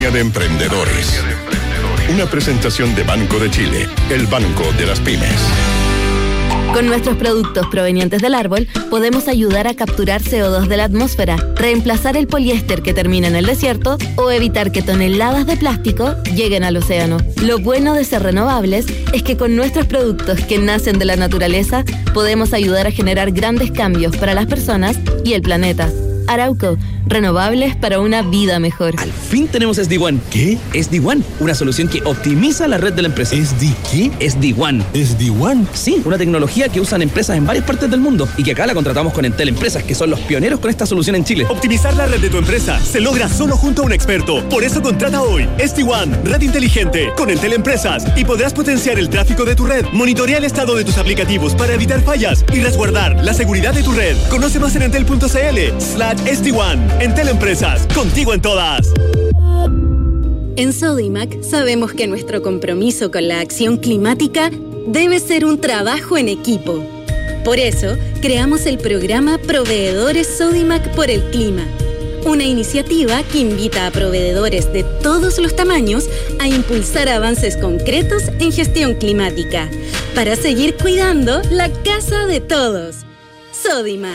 de Emprendedores. Una presentación de Banco de Chile, el banco de las pymes. Con nuestros productos provenientes del árbol, podemos ayudar a capturar CO2 de la atmósfera, reemplazar el poliéster que termina en el desierto o evitar que toneladas de plástico lleguen al océano. Lo bueno de ser renovables es que con nuestros productos que nacen de la naturaleza, podemos ayudar a generar grandes cambios para las personas y el planeta. Arauco, renovables para una vida mejor. Al fin tenemos SD-WAN. ¿Qué? SD-WAN, una solución que optimiza la red de la empresa. ¿SD qué? SD-WAN. ¿SD-WAN? Sí, una tecnología que usan empresas en varias partes del mundo y que acá la contratamos con Entel Empresas, que son los pioneros con esta solución en Chile. Optimizar la red de tu empresa se logra solo junto a un experto. Por eso contrata hoy SD-WAN, red inteligente, con Entel Empresas y podrás potenciar el tráfico de tu red, monitorear el estado de tus aplicativos para evitar fallas y resguardar la seguridad de tu red. Conoce más en entel.cl/SD-WAN. Entel Empresas, contigo en todas. En Sodimac sabemos que nuestro compromiso con la acción climática debe ser un trabajo en equipo. Por eso, creamos el programa Proveedores Sodimac por el Clima, una iniciativa que invita a proveedores de todos los tamaños a impulsar avances concretos en gestión climática, para seguir cuidando la casa de todos. Sodimac.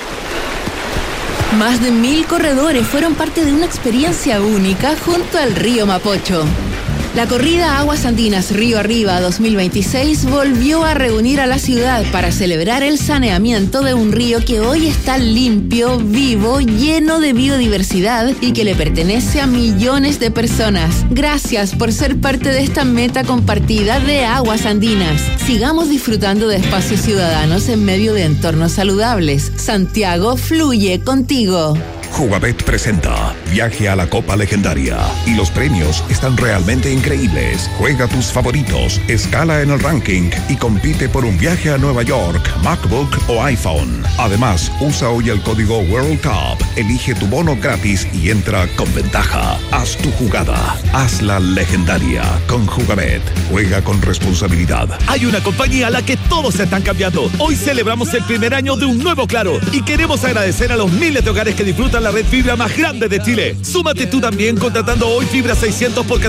Más de 1.000 corredores fueron parte de una experiencia única junto al río Mapocho. La corrida Aguas Andinas Río Arriba 2026 volvió a reunir a la ciudad para celebrar el saneamiento de un río que hoy está limpio, vivo, lleno de biodiversidad y que le pertenece a millones de personas. Gracias por ser parte de esta meta compartida de Aguas Andinas. Sigamos disfrutando de espacios ciudadanos en medio de entornos saludables. Santiago fluye contigo. Jugabet presenta Viaje a la Copa Legendaria y los premios están realmente increíbles. Juega tus favoritos, escala en el ranking y compite por un viaje a Nueva York, MacBook o iPhone. Además, usa hoy el código World Cup, elige tu bono gratis y entra con ventaja. Haz tu jugada, hazla legendaria con Jugabet. Juega con responsabilidad. Hay una compañía a la que todos se están cambiando. Hoy celebramos el primer año de un nuevo Claro y queremos agradecer a los miles de hogares que disfrutan la red fibra más grande de Chile. Súmate tú también contratando hoy fibra 600 por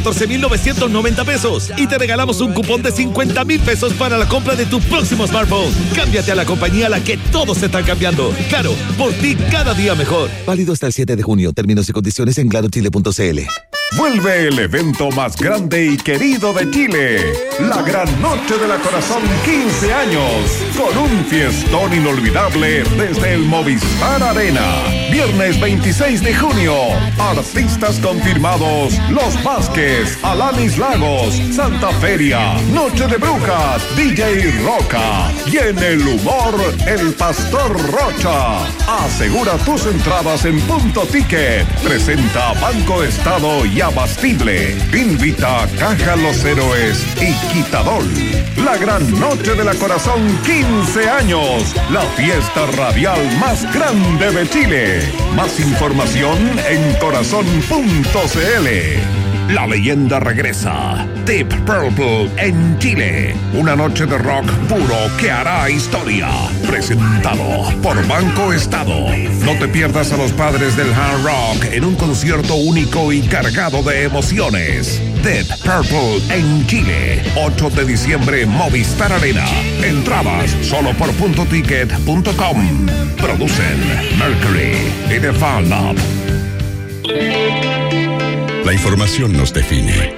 14.990 pesos y te regalamos un cupón de 50.000 pesos para la compra de tu próximo smartphone. Cámbiate a la compañía a la que todos se están cambiando. Claro, por ti cada día mejor. Válido hasta el 7 de junio. Términos y condiciones en clarochile.cl. Vuelve el evento más grande y querido de Chile, la Gran Noche de la Corazón 15 años, con un fiestón inolvidable desde el Movistar Arena. Viernes 26 de junio, artistas confirmados: Los Vázquez, Alanis Lagos, Santa Feria, Noche de Brujas, DJ Roca y en el humor, el Pastor Rocha. Asegura tus entradas en Punto Ticket. Presenta Banco Estado y Abastible. Invita Caja Los Héroes y Quitadol. La Gran Noche de la Corazón 15 años. La fiesta radial más grande de Chile. Más información en corazón.cl. La leyenda regresa. Deep Purple en Chile. Una noche de rock puro que hará historia. Presentado por Banco Estado. No te pierdas a los padres del hard rock en un concierto único y cargado de emociones. Deep Purple en Chile. 8 de diciembre, Movistar Arena. Entradas solo por puntoticket.com. Producen Mercury y The Fan Lab. La información nos define.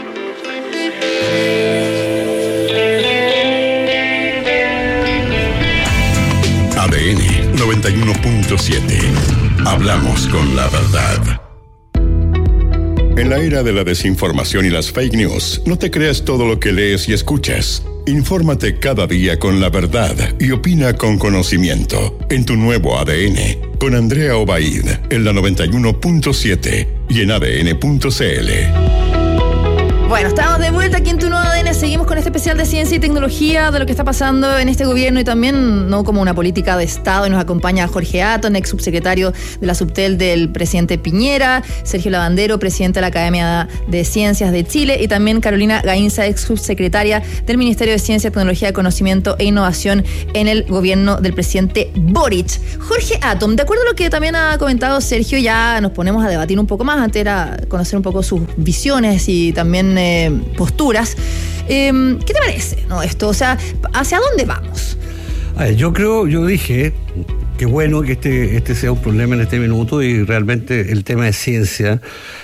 ADN 91.7. Hablamos con la verdad. En la era de la desinformación y las fake news, no te creas todo lo que lees y escuchas. Infórmate cada día con la verdad y opina con conocimiento en tu nuevo ADN con Andrea Obaid en la 91.7 y en ADN.cl. Bueno, estamos de vuelta aquí en Tu Nuevo ADN. Seguimos con este especial de ciencia y tecnología, de lo que está pasando en este gobierno y también no como una política de Estado. Y nos acompaña Jorge Atton, ex subsecretario de la Subtel del presidente Piñera, Sergio Lavandero, presidente de la Academia de Ciencias de Chile, y también Carolina Gainza, ex subsecretaria del Ministerio de Ciencia, Tecnología, Conocimiento e Innovación en el gobierno del presidente Boric. Jorge Atton, de acuerdo a lo que también ha comentado Sergio, ya nos ponemos a debatir un poco más. Antes era conocer un poco sus visiones y también posturas. ¿Qué te parece, no, esto? O sea, ¿hacia dónde vamos? A ver, yo dije que bueno que este sea un problema en este minuto, y realmente el tema de ciencia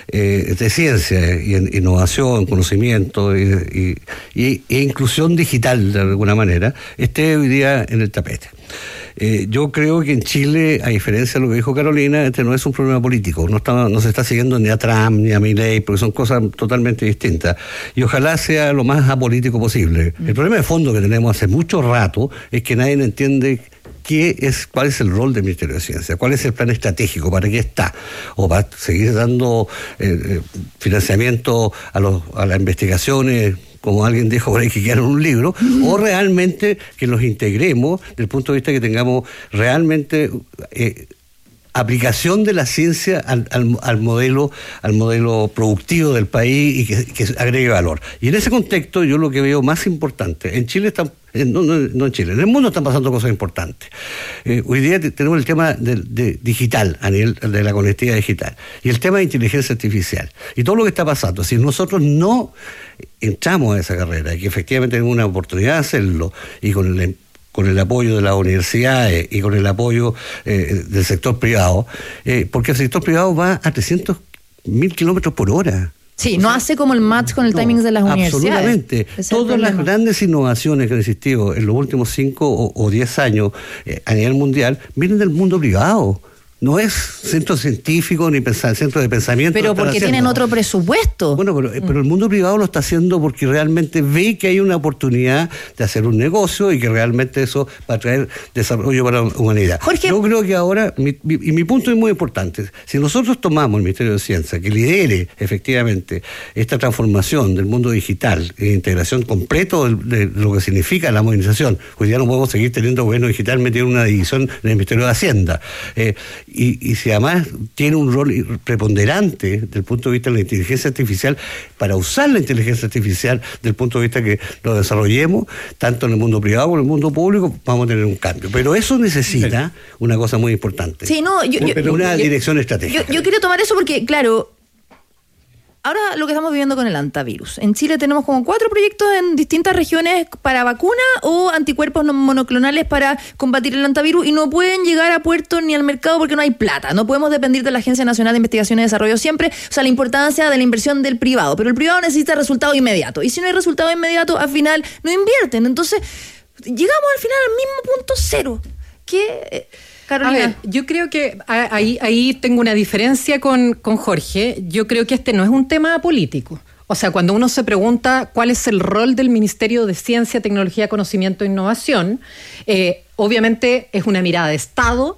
y innovación, conocimiento e inclusión digital de alguna manera esté hoy día en el tapete. Yo creo que en Chile, a diferencia de lo que dijo Carolina, este no es un problema político, no se está siguiendo ni a Trump ni a Milei, porque son cosas totalmente distintas, y ojalá sea lo más apolítico posible. El problema de fondo que tenemos hace mucho rato es que nadie entiende cuál es el rol del Ministerio de Ciencia, cuál es el plan estratégico, para qué está, o va a seguir dando financiamiento a las investigaciones, como alguien dijo por ahí, que quieran un libro, o realmente que los integremos desde el punto de vista que tengamos realmente aplicación de la ciencia al modelo productivo del país y que agregue valor. Y en ese contexto yo lo que veo más importante, en Chile no en Chile, en el mundo están pasando cosas importantes. Hoy día tenemos el tema de digital, a nivel de la conectividad digital, y el tema de inteligencia artificial, y todo lo que está pasando. Si nosotros no entramos a esa carrera, y que efectivamente tenemos una oportunidad de hacerlo, y con el apoyo de las universidades y con el apoyo del sector privado, porque el sector privado va a 300.000 kilómetros por hora. Sí, no hace como el match con el timing de las universidades. Absolutamente. Todas las grandes innovaciones que han existido en los últimos 5 o 10 años a nivel mundial vienen del mundo privado. No es centro científico ni centro de pensamiento. Pero porque tienen otro presupuesto. Bueno, pero el mundo privado lo está haciendo porque realmente ve que hay una oportunidad de hacer un negocio y que realmente eso va a traer desarrollo para la humanidad. Jorge, yo creo que ahora, mi punto es muy importante, si nosotros tomamos el Ministerio de Ciencia, que lidere efectivamente esta transformación del mundo digital e integración completo de lo que significa la modernización, hoy día no podemos seguir teniendo gobierno digital metido en una división en el Ministerio de Hacienda. Y si además tiene un rol preponderante desde el punto de vista de la inteligencia artificial, para usar la inteligencia artificial desde el punto de vista que lo desarrollemos, tanto en el mundo privado como en el mundo público, vamos a tener un cambio. Pero eso necesita una cosa muy importante. Sí, no, una dirección estratégica. Yo quería tomar eso porque, claro, ahora lo que estamos viviendo con el antivirus. En Chile tenemos como 4 proyectos en distintas regiones para vacuna o anticuerpos monoclonales para combatir el antivirus, y no pueden llegar a puerto ni al mercado porque no hay plata. No podemos depender de la Agencia Nacional de Investigación y Desarrollo siempre. O sea, la importancia de la inversión del privado. Pero el privado necesita resultado inmediato. Y si no hay resultado inmediato, al final no invierten. Entonces, llegamos al final al mismo punto cero. Carolina. A ver, yo creo que ahí tengo una diferencia con Jorge. Yo creo que este no es un tema político. O sea, cuando uno se pregunta cuál es el rol del Ministerio de Ciencia, Tecnología, Conocimiento e Innovación, obviamente es una mirada de Estado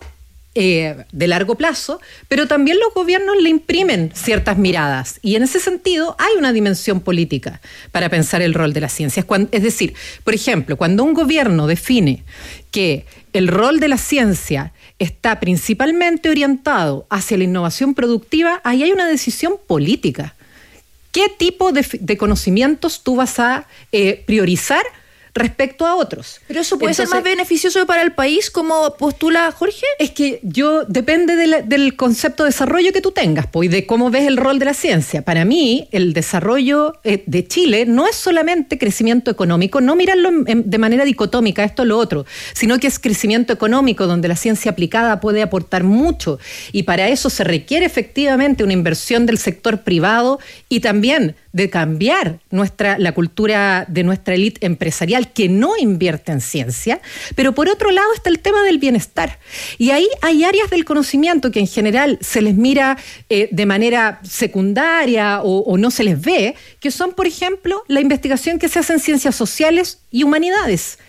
de largo plazo, pero también los gobiernos le imprimen ciertas miradas, y en ese sentido hay una dimensión política para pensar el rol de la ciencia. Es decir, por ejemplo, cuando un gobierno define que el rol de la ciencia está principalmente orientado hacia la innovación productiva, ahí hay una decisión política. ¿Qué tipo de conocimientos tú vas a priorizar respecto a otros? ¿Pero eso puede ser más beneficioso para el país, como postula Jorge? Es que depende del concepto de desarrollo que tú tengas, y de cómo ves el rol de la ciencia. Para mí, el desarrollo de Chile no es solamente crecimiento económico, no mirarlo de manera dicotómica, esto o lo otro, sino que es crecimiento económico donde la ciencia aplicada puede aportar mucho, y para eso se requiere efectivamente una inversión del sector privado y también de cambiar la cultura de nuestra élite empresarial que no invierte en ciencia. Pero por otro lado está el tema del bienestar. Y ahí hay áreas del conocimiento que en general se les mira de manera secundaria o no se les ve, que son, por ejemplo, la investigación que se hace en ciencias sociales y humanidades.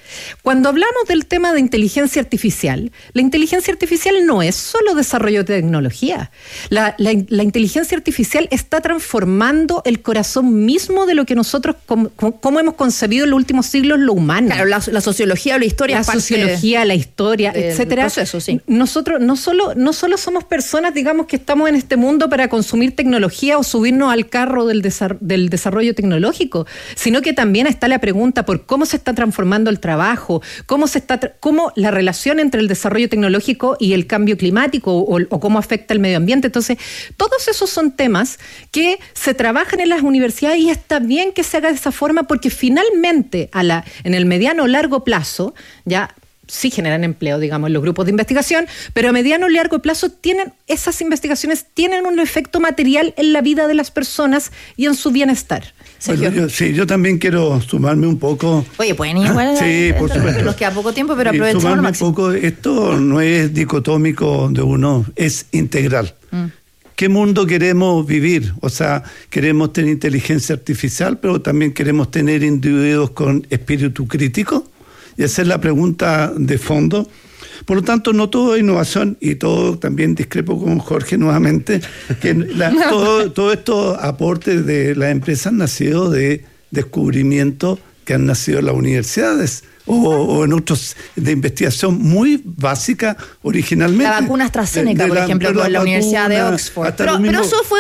Cuando hablamos del tema de inteligencia artificial, la inteligencia artificial no es solo desarrollo de tecnología. La inteligencia artificial está transformando el corazón mismo de lo que nosotros, como hemos concebido en los últimos siglos, lo humano. Claro, la sociología o la historia. La sociología, la historia, etcétera. Proceso, sí. Nosotros no solo somos personas, digamos, que estamos en este mundo para consumir tecnología o subirnos al carro del desarrollo tecnológico, sino que también está la pregunta por cómo se está transformando el trabajo, cómo la relación entre el desarrollo tecnológico y el cambio climático o cómo afecta el medio ambiente. Entonces, todos esos son temas que se trabajan en las universidades y está bien que se haga de esa forma porque finalmente en el mediano o largo plazo, ya sí generan empleo, digamos, en los grupos de investigación, pero a mediano y largo plazo esas investigaciones tienen un efecto material en la vida de las personas y en su bienestar. Bueno, yo también quiero sumarme un poco. Oye, pueden igual. Sí, por supuesto. Nos queda poco tiempo, pero aprovechamos sumarme al máximo. un poco. Esto no es dicotómico de uno, es integral. ¿Qué mundo queremos vivir? O sea, queremos tener inteligencia artificial, pero también queremos tener individuos con espíritu crítico. Y esa es la pregunta de fondo. Por lo tanto, no todo es innovación, y todo también discrepo con Jorge nuevamente, que todo estos aportes de las empresas han nacido de descubrimientos que han nacido en las universidades o en otros de investigación muy básica originalmente. La vacuna AstraZeneca, por ejemplo, con la Universidad de Oxford. Pero eso fue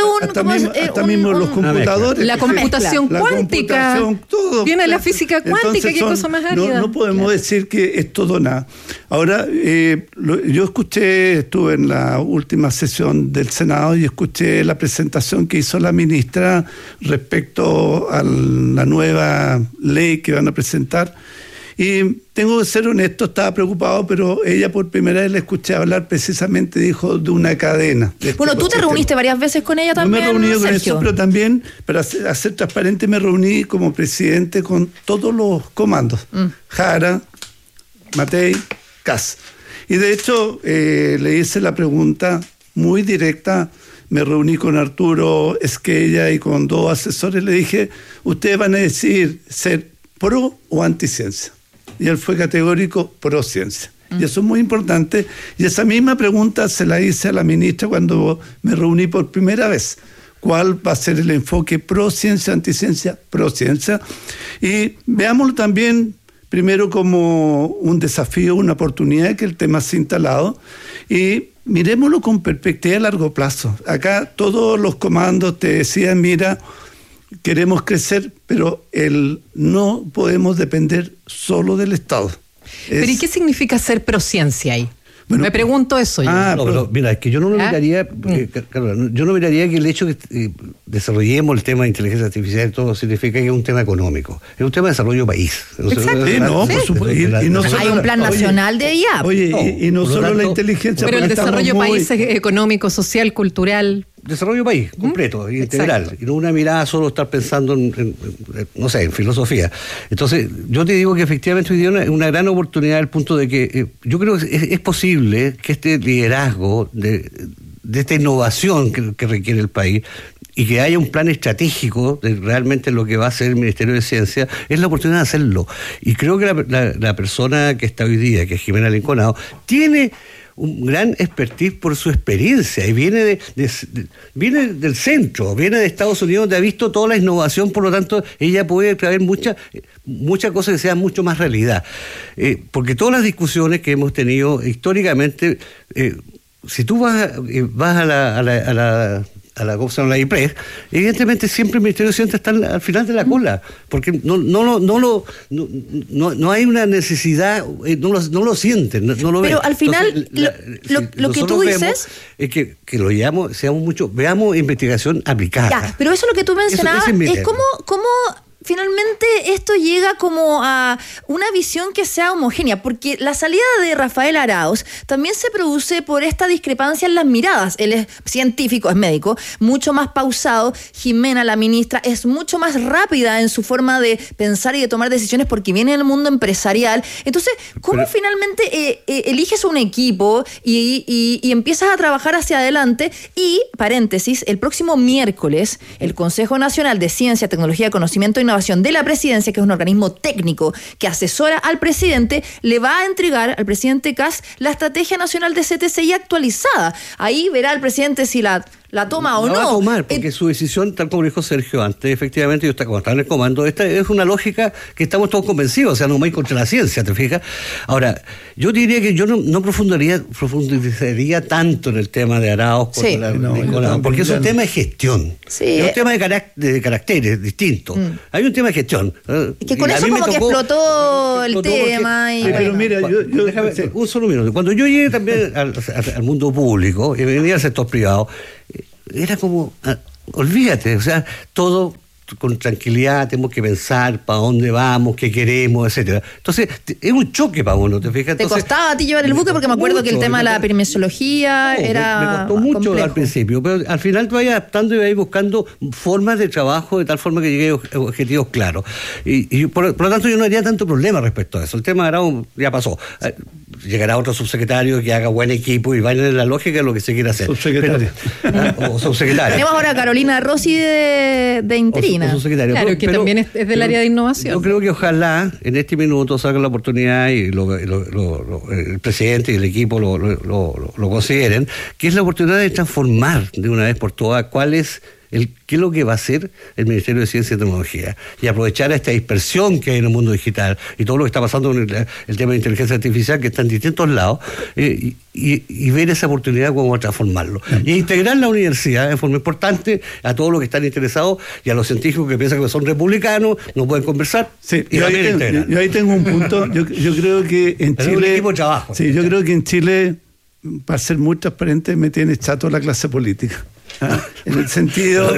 los computadores. La computación cuántica. Todo. Viene la física cuántica, qué cosa más árida. No podemos decir que es todo nada. Ahora, yo estuve en la última sesión del Senado y escuché la presentación que hizo la ministra respecto a la nueva ley que van a presentar. Y tengo que ser honesto, estaba preocupado, pero ella por primera vez la escuché hablar, precisamente dijo de una cadena. Bueno, tú te reuniste varias veces con ella también, no me reuní con Sergio. eso, pero también, para ser transparente, me reuní como presidente con todos los comandos. Jara, Matei, Kass. Y de hecho, le hice la pregunta muy directa. Me reuní con Arturo Esquella y con 2 asesores. Le dije, ustedes van a decidir ser pro o anticiencia. Y él fue categórico pro ciencia. Y eso es muy importante. Y esa misma pregunta se la hice a la ministra cuando me reuní por primera vez. ¿Cuál va a ser el enfoque pro ciencia, anticiencia, pro ciencia? Y veámoslo también primero como un desafío, una oportunidad, que el tema se ha instalado. Y miremoslo con perspectiva a largo plazo. Acá todos los comandos te decían, mira, queremos crecer, pero no podemos depender solo del Estado. ¿Pero y qué significa ser prociencia ahí? Bueno, me pregunto eso yo. Pero mira, es que yo no lo miraría, yo no miraría que el hecho de que desarrollemos el tema de inteligencia artificial y todo significa que es un tema económico, es un tema de desarrollo país. Por supuesto. Hay un plan nacional de IA. Y no solo la inteligencia. Pero el desarrollo país es económico, social, cultural. Desarrollo país, completo, integral. Exacto. Y no una mirada solo estar pensando en filosofía. Entonces, yo te digo que efectivamente hoy día es una gran oportunidad al punto de que yo creo que es posible que este liderazgo de esta innovación que requiere el país y que haya un plan estratégico de realmente lo que va a hacer el Ministerio de Ciencia, es la oportunidad de hacerlo. Y creo que la persona que está hoy día, que es Jimena Linconado, tiene un gran expertise por su experiencia y viene del centro, viene de Estados Unidos, donde ha visto toda la innovación, por lo tanto ella puede traer muchas cosas que sean mucho más realidad, porque todas las discusiones que hemos tenido históricamente, si tú vas a la IPRES, evidentemente siempre el Ministerio de Ciencia está al final de la cola, porque no hay una necesidad, no lo sienten, no lo ven. Pero al final, Entonces, lo que tú dices es que lo veamos investigación aplicada. Ya, pero eso es lo que tú mencionabas, es cómo finalmente esto llega como a una visión que sea homogénea, porque la salida de Rafael Arauz también se produce por esta discrepancia en las miradas. Él es científico, es médico, mucho más pausado. Jimena, la ministra, es mucho más rápida en su forma de pensar y de tomar decisiones porque viene del mundo empresarial. Entonces, ¿cómo finalmente eliges un equipo y empiezas a trabajar hacia adelante? Y, paréntesis, el próximo miércoles, el Consejo Nacional de Ciencia, Tecnología, Conocimiento e Innovación Innovación de la Presidencia, que es un organismo técnico que asesora al presidente, le va a entregar al presidente Kast la Estrategia Nacional de CTCI actualizada. Ahí verá el presidente si la toma o no. La va a tomar, porque su decisión, tal como dijo Sergio antes, efectivamente, como está en el comando, esta es una lógica que estamos todos convencidos, o sea, no va a ir contra la ciencia, ¿te fijas? Ahora, yo diría que yo no profundizaría tanto en el tema de Arauz, porque es un tema de gestión. Sí. Es un tema de caracteres distintos. Hay un tema de gestión. Que con eso como que explotó el tema. Pero mira, déjame, un solo minuto. Cuando yo llegué también al mundo público y venía al sector privado, era como, olvídate, o sea, todo con tranquilidad, tenemos que pensar para dónde vamos, qué queremos, etcétera. Entonces, es un choque para uno, ¿te fijas? Entonces, ¿te costaba a ti llevar el buque? Porque me acuerdo que el tema de la epidemiología era me costó mucho complejo al principio, pero al final te vas adaptando y vas buscando formas de trabajo de tal forma que llegue a objetivos claros. Y por lo tanto, yo no haría tanto problema respecto a eso. El tema de Arauz ya pasó. Llegará otro subsecretario que haga buen equipo y vaya en la lógica de lo que se quiere hacer. Subsecretario. O subsecretario. Tenemos ahora a Carolina Rossi de interina. Claro, que también es del área de innovación. Yo creo que ojalá en este minuto salga la oportunidad y el presidente y el equipo lo consideren, que es la oportunidad de transformar de una vez por todas qué es lo que va a hacer el Ministerio de Ciencia y Tecnología y aprovechar esta dispersión que hay en el mundo digital y todo lo que está pasando con el tema de inteligencia artificial que está en distintos lados y ver esa oportunidad como transformarlo y integrar la universidad en forma importante a todos los que están interesados y a los científicos que piensan que son republicanos, no pueden conversar. Sí, yo ahí tengo un punto. Yo creo que en Chile, es un equipo de trabajo. Sí, yo creo que en Chile, para ser muy transparente, me tiene chato la clase política. En el sentido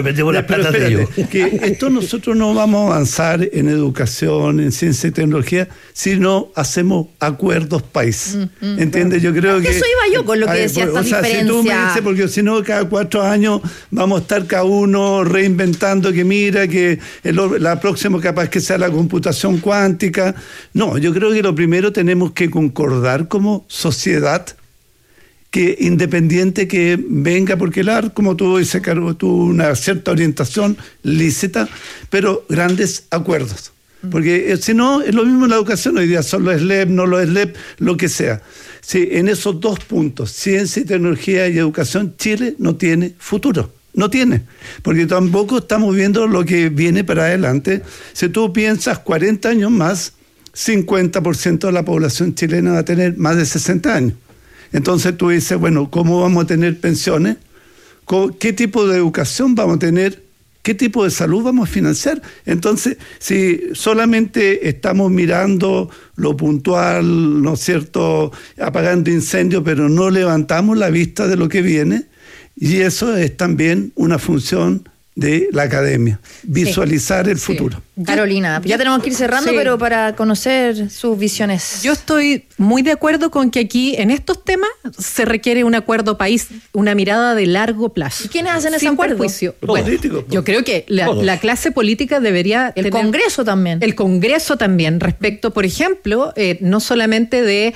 que esto nosotros no vamos a avanzar en educación, en ciencia y tecnología, si no hacemos acuerdos país. ¿Entiendes? Yo creo que eso iba yo con lo que decía esta diferencia. Si tú me dices, porque si no cada 4 años vamos a estar cada uno reinventando que mira que la próxima capaz que sea la computación cuántica. No, yo creo que lo primero tenemos que concordar como sociedad que independiente que venga, porque como tú dices, Caro, tuvo una cierta orientación lícita, pero grandes acuerdos. Porque si no, es lo mismo en la educación, hoy día son los SLEP, no los SLEP, lo que sea. Sí, en esos 2 puntos, ciencia y tecnología y educación, Chile no tiene futuro. No tiene, porque tampoco estamos viendo lo que viene para adelante. Si tú piensas 40 años más, 50% de la población chilena va a tener más de 60 años. Entonces tú dices, bueno, ¿cómo vamos a tener pensiones? ¿Qué tipo de educación vamos a tener? ¿Qué tipo de salud vamos a financiar? Entonces, si solamente estamos mirando lo puntual, ¿no es cierto?, apagando incendios, pero no levantamos la vista de lo que viene, y eso es también una función de la academia, visualizar el futuro. Carolina, ya tenemos que ir cerrando, pero para conocer sus visiones. Yo estoy muy de acuerdo con que aquí, en estos temas, se requiere un acuerdo país, una mirada de largo plazo. ¿Y quiénes hacen ese acuerdo? Bueno, yo creo que la clase política debería tener... Congreso también. El Congreso también, respecto, por ejemplo, no solamente de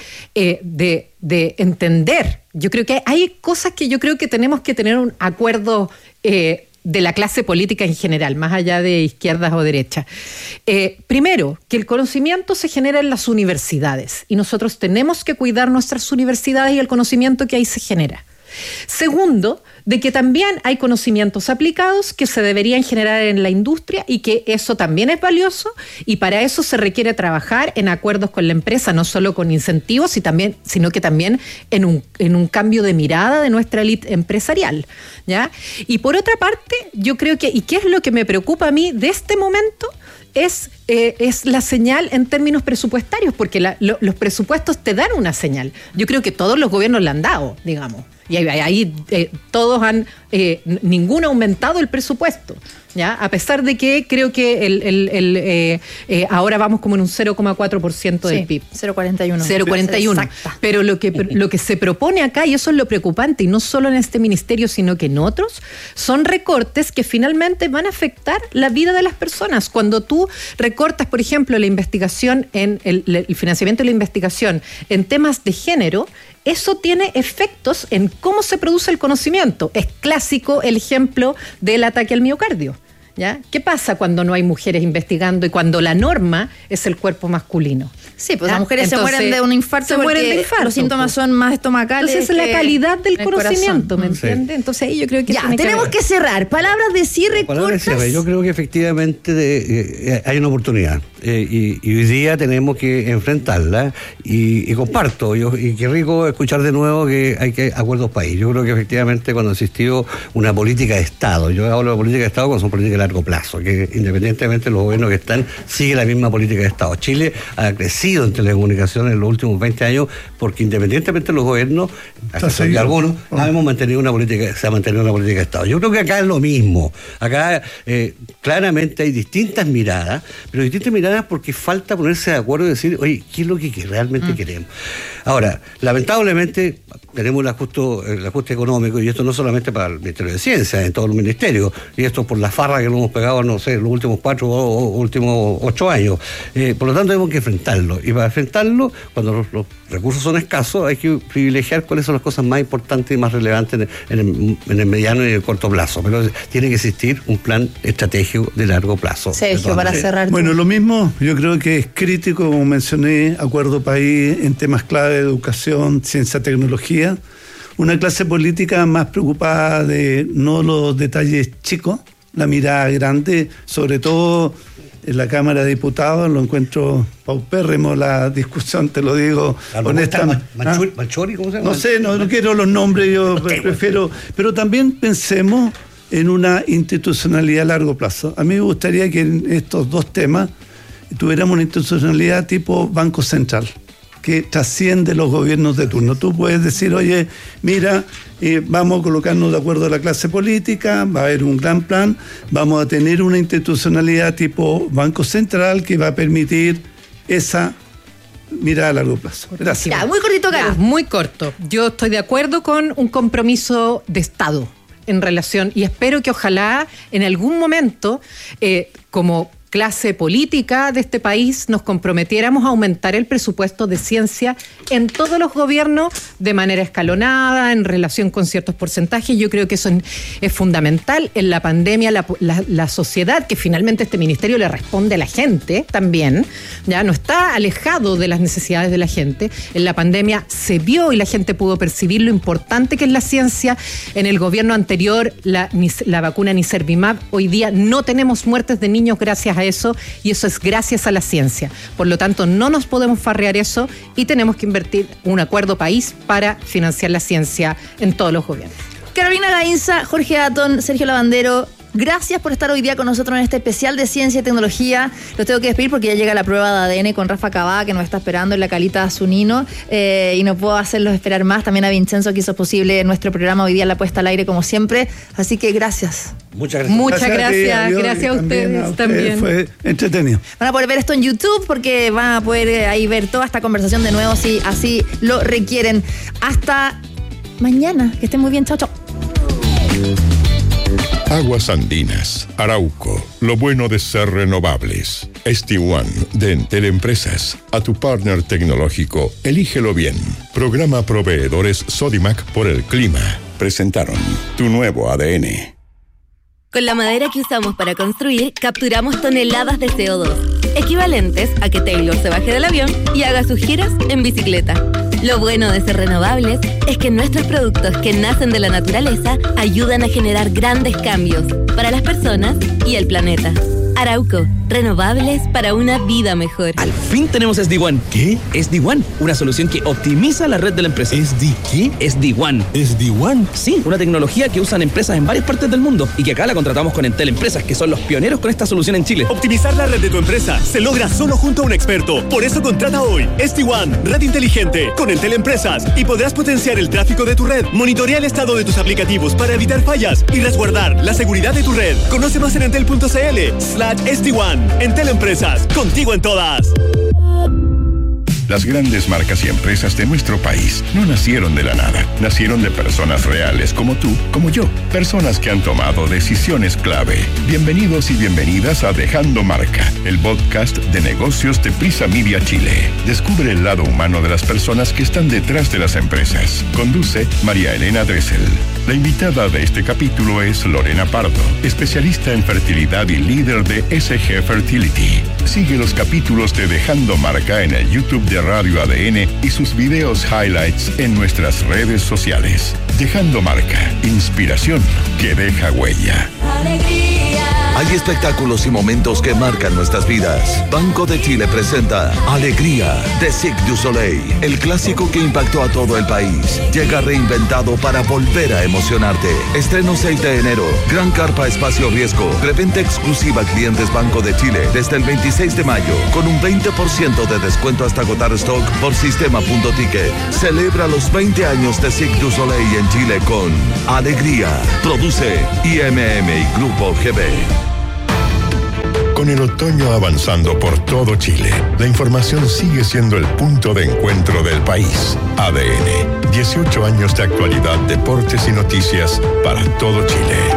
entender. Yo creo que hay cosas que yo creo que tenemos que tener un acuerdo de la clase política en general, más allá de izquierdas o derechas. Primero, que el conocimiento se genera en las universidades y nosotros tenemos que cuidar nuestras universidades y el conocimiento que ahí se genera. Segundo, de que también hay conocimientos aplicados que se deberían generar en la industria y que eso también es valioso y para eso se requiere trabajar en acuerdos con la empresa, no solo con incentivos, sino que también en un cambio de mirada de nuestra élite empresarial, ¿ya? Y por otra parte, yo creo que, y qué es lo que me preocupa a mí de este momento, es la señal en términos presupuestarios, porque los presupuestos te dan una señal. Yo creo que todos los gobiernos la han dado, digamos. Y ahí todos ninguno ha aumentado el presupuesto, ¿ya? A pesar de que creo que ahora vamos como en un 0,4% del PIB. 0,41. Pero lo que se propone acá, y eso es lo preocupante, y no solo en este ministerio, sino que en otros, son recortes que finalmente van a afectar la vida de las personas. Cuando tú recortas, por ejemplo, la investigación, el financiamiento de la investigación en temas de género, eso tiene efectos en cómo se produce el conocimiento. Es clásico el ejemplo del ataque al miocardio. ¿Ya? ¿Qué pasa cuando no hay mujeres investigando y cuando la norma es el cuerpo masculino? Sí, pues las mujeres se mueren de un infarto porque los síntomas son más estomacales. Entonces es la calidad del conocimiento, ¿me entiendes? Sí. Entonces ahí yo creo que... Ya, tenemos que cerrar. Palabras de cierre cortas. Yo creo que efectivamente hay una oportunidad y hoy día tenemos que enfrentarla y comparto. Y qué rico escuchar de nuevo que hay que acuerdos país. Yo creo que efectivamente cuando existió una política de Estado, yo hablo de política de Estado cuando son políticas de largo plazo, que independientemente de los gobiernos que están, sigue la misma política de Estado. Chile ha crecido en telecomunicaciones en los últimos 20 años porque independientemente de los gobiernos, y algunos, hemos mantenido una política, se ha mantenido una política de Estado. Yo creo que acá es lo mismo. Acá claramente hay distintas miradas, pero distintas miradas porque falta ponerse de acuerdo y decir, oye, ¿qué es lo que realmente queremos? Ahora, lamentablemente tenemos el ajuste económico, y esto no solamente para el Ministerio de Ciencia, en todos los ministerios, y esto por la farra que lo hemos pegado, no sé, los últimos 4 o últimos 8 años. Por lo tanto, tenemos que enfrentarlo. Y para enfrentarlo, cuando los recursos son escasos, hay que privilegiar cuáles son las cosas más importantes y más relevantes en el mediano y el corto plazo. Pero tiene que existir un plan estratégico de largo plazo. Sergio, para cerrar. Bueno, lo mismo, yo creo que es crítico, como mencioné, acuerdo país en temas clave de educación, ciencia, tecnología. Una clase política más preocupada de no los detalles chicos, la mirada grande, sobre todo en la Cámara de Diputados. Lo encuentro paupérrimo la discusión, te lo digo honestamente. ¿Manchuri? ¿Cómo se llama? No sé, no quiero los nombres, yo prefiero. Pero también pensemos en una institucionalidad a largo plazo. A mí me gustaría que en estos dos temas tuviéramos una institucionalidad tipo Banco Central, que trasciende los gobiernos de turno. Tú puedes decir, oye, mira, vamos a colocarnos de acuerdo a la clase política, va a haber un gran plan, vamos a tener una institucionalidad tipo Banco Central que va a permitir esa mirada a largo plazo. Gracias. Ya, muy cortito, Caro. Muy corto. Yo estoy de acuerdo con un compromiso de Estado en relación, y espero que ojalá en algún momento, como clase política de este país, nos comprometiéramos a aumentar el presupuesto de ciencia en todos los gobiernos de manera escalonada, en relación con ciertos porcentajes. Yo creo que eso es fundamental. En la pandemia, la sociedad, que finalmente este ministerio le responde a la gente también, ya no está alejado de las necesidades de la gente. En la pandemia se vio y la gente pudo percibir lo importante que es la ciencia. En el gobierno anterior, la vacuna Nicervimab, hoy día no tenemos muertes de niños gracias a eso, y eso es gracias a la ciencia. Por lo tanto, no nos podemos farrear eso y tenemos que invertir un acuerdo país para financiar la ciencia en todos los gobiernos. Carolina Gainza, Jorge Atón, Sergio Lavandero, gracias por estar hoy día con nosotros en este especial de ciencia y tecnología. Los tengo que despedir porque ya llega la prueba de ADN con Rafa Cabada, que nos está esperando en la Calita Zunino, y no puedo hacerlos esperar más. También a Vincenzo, que hizo posible nuestro programa hoy día, la puesta al aire como siempre. Así que gracias. Muchas gracias. Muchas gracias. Gracias a ustedes también. Fue entretenido. Van a poder ver esto en YouTube porque van a poder ahí ver toda esta conversación de nuevo si así lo requieren. Hasta mañana. Que estén muy bien. Chao, chao. Aguas Andinas, Arauco, lo bueno de ser renovables. ST1 de Entel Empresas, a tu partner tecnológico, elígelo bien. Programa Proveedores Sodimac por el clima. Presentaron tu nuevo ADN. Con la madera que usamos para construir, capturamos toneladas de CO2, equivalentes a que Taylor se baje del avión y haga sus giras en bicicleta. Lo bueno de ser renovables es que nuestros productos que nacen de la naturaleza ayudan a generar grandes cambios para las personas y el planeta. Arauco, renovables para una vida mejor. Al fin tenemos SD-WAN. ¿Qué? SD-WAN, una solución que optimiza la red de la empresa. ¿Qué? SD-WAN. ¿SD-WAN? Sí, una tecnología que usan empresas en varias partes del mundo y que acá la contratamos con Entel Empresas, que son los pioneros con esta solución en Chile. Optimizar la red de tu empresa se logra solo junto a un experto. Por eso contrata hoy SD-WAN, red inteligente, con Entel Empresas, y podrás potenciar el tráfico de tu red, monitorear el estado de tus aplicativos para evitar fallas y resguardar la seguridad de tu red. Conoce más en entel.cl/SD-WAN. Entel Empresas, contigo en todas. Las grandes marcas y empresas de nuestro país no nacieron de la nada. Nacieron de personas reales como tú, como yo. Personas que han tomado decisiones clave. Bienvenidos y bienvenidas a Dejando Marca, el podcast de negocios de Prisa Media Chile. Descubre el lado humano de las personas que están detrás de las empresas. Conduce María Elena Dressel. La invitada de este capítulo es Lorena Pardo, especialista en fertilidad y líder de SG Fertility. Sigue los capítulos de Dejando Marca en el YouTube de Radio ADN y sus videos highlights en nuestras redes sociales. Dejando Marca, inspiración que deja huella. Hay espectáculos y momentos que marcan nuestras vidas. Banco de Chile presenta Alegría de Cirque du Soleil, el clásico que impactó a todo el país. Llega reinventado para volver a emocionarte. Estreno 6 de enero. Gran carpa espacio riesgo. Preventa exclusiva a clientes Banco de Chile desde el 26 de mayo con un 20% de descuento hasta agotar stock por sistema.ticket. Celebra los 20 años de Cirque du Soleil en Chile con Alegría. Produce IMM y Grupo GB. Con el otoño avanzando por todo Chile, la información sigue siendo el punto de encuentro del país. ADN, 18 años de actualidad, deportes y noticias para todo Chile.